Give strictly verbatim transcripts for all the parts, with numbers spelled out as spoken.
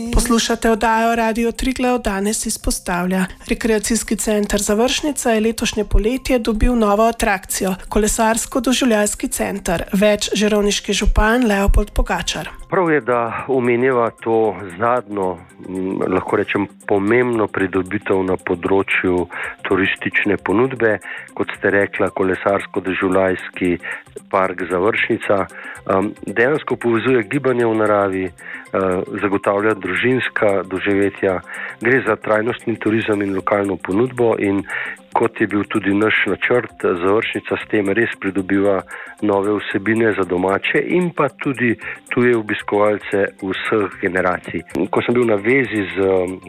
Poslušate oddajo Radio Triglav, danes izpostavlja. Rekreacijski center Završnica je letošnje poletje dobil novo atrakcijo, kolesarsko-doživljajski center. Več žirovniški župan Leopold Pogačar. Prav je, da omenjava to zadnjo, lahko rečem, pomembno pridobitev na področju turistične ponudbe, kot ste rekla, kolesarsko-doživljajski park Završnica. Dejansko povezuje gibanje v naravi, zagotavlja družinska doživetja, gre za trajnostni turizem in lokalno ponudbo in kot je bil tudi naš načrt, Završnica s tem res pridobiva nove vsebine za domače in pa tudi tuje obiskovalce vseh generacij. Ko sem bil na vezi z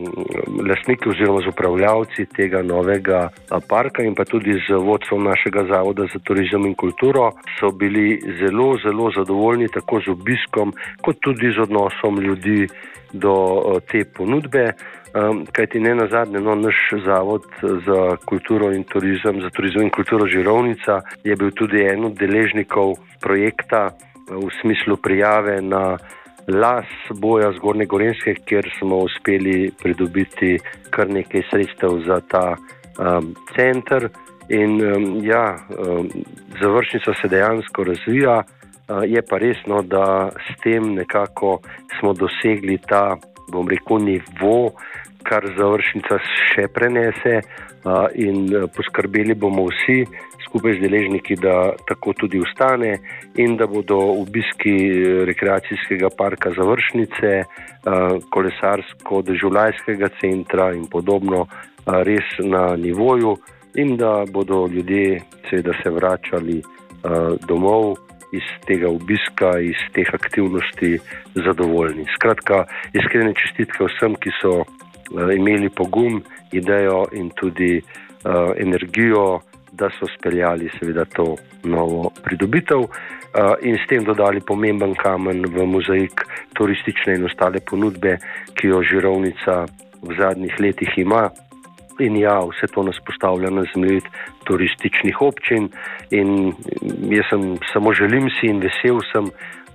lastniki oziroma z upravljavci tega novega parka in pa tudi z vodstvom našega Zavoda za turizem in kulturo, so bili zelo, zelo zadovoljni tako z obiskom, kot tudi z odnosom ljudi do te ponudbe. Kajti ne nazadnje, no, naš Zavod za kulturo in turizem, za turizem in kulturo Žirovnica je bil tudi en od deležnikov projekta v smislu prijave na las Boja Zgornje Gorenjske, kjer smo uspeli pridobiti kar nekaj sredstev za ta um, center. In um, ja, um, Završnica se dejansko razvija, uh, je pa resno, da s tem nekako smo dosegli ta, bom rekel, nivo, kar Završnica še prenese uh, in poskrbeli bomo vsi skupaj z deležniki, da tako tudi ostane in da bodo obiski rekreacijskega parka Završnice, uh, kolesarsko-doživljajskega centra in podobno uh, res na nivoju in da bodo ljudje seveda se vračali uh, domov iz tega obiska, iz teh aktivnosti zadovoljni. Skratka, iskrene čestitke vsem, ki so imeli pogum, idejo in tudi uh, energijo, da so speljali seveda to novo pridobitev uh, in s tem dodali pomemben kamen v mozaik turistične in ostale ponudbe, ki jo Žirovnica v zadnjih letih ima. In ja, vse to nas postavlja na zemljevid turističnih občin in jaz sem, samo želim si in vesel sem,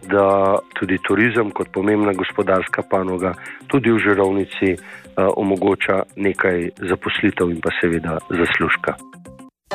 da tudi turizem kot pomembna gospodarska panoga tudi v Žirovnici uh, omogoča nekaj zaposlitev in pa seveda zaslužka.